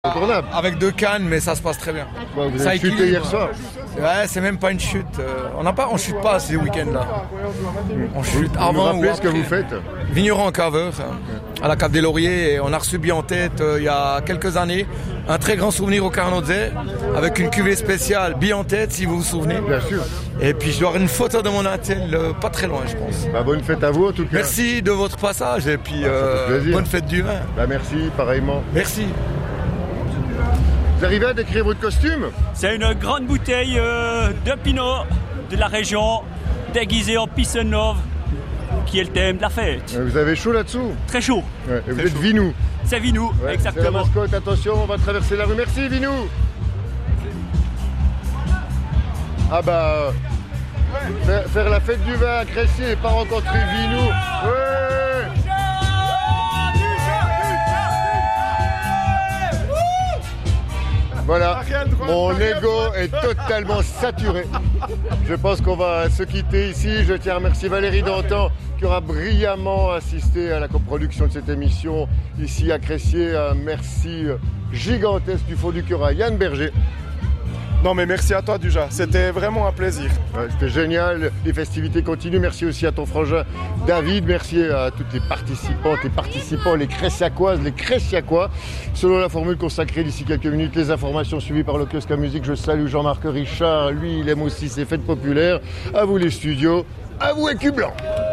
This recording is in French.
Incontournable. Avec 2 cannes, mais ça se passe très bien. Bon, vous Ça avez chuté équilibre. hier soir. Ouais, c'est même pas une chute. On chute pas ces week-ends-là. On chute Vous avant nous ou rappelez ce que après. vous faites? Vigneron en caveur, à la Cave des Lauriers. Et on a reçu bien en tête, il y a quelques années, un très grand souvenir au Carnotze, avec une cuvée spéciale bien en tête, si vous vous souvenez. Bien sûr. Et puis je dois avoir une photo de mon attel, pas très loin, je pense. Bah, bonne fête à vous en tout cas. Merci de votre passage et puis fait plaisir. bonne fête du vin. Bah, merci, pareillement. Merci. Vous arrivez à décrire votre costume? C'est une grande bouteille de Pinot de la région, déguisée en Pisseneuve, qui est le thème de la fête. Vous avez chaud là-dessous? Très chaud. Ouais, et vous êtes Vinou. C'est Vinou, Ouais, c'est la exactement. mascotte, attention, on va traverser la rue. Merci Vinou. Ah bah, faire la fête du vin à Crécy et pas rencontrer Vinou. Ouais. Voilà, mon ego est totalement saturé. Je pense qu'on va se quitter ici. Je tiens à remercier Valérie Dantan qui aura brillamment assisté à la coproduction de cette émission ici à Crécy. Un merci gigantesque du fond du cœur à Yann Berger. Non mais merci à toi Duja, c'était vraiment un plaisir. Ouais, c'était génial, les festivités continuent. Merci aussi à ton frangin David, merci à toutes les participantes et participants, les Créciacoises, les Créciacois. Selon la formule consacrée d'ici quelques minutes, les informations suivies par le kiosque à musique. Je salue Jean-Marc Richard, lui il aime aussi ses fêtes populaires. À vous les studios, à vous Écu Blanc.